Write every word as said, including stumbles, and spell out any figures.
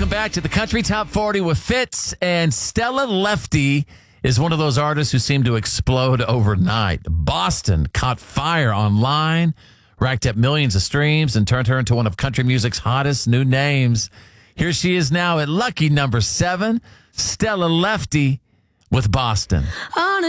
welcome back to the Country Top forty with Fitz. And Stella Lefty is one of those artists who seem to explode overnight. Boston caught fire online, racked up millions of streams, and turned her into one of country music's hottest new names. Here she is now at lucky number seven, Stella Lefty with Boston. On a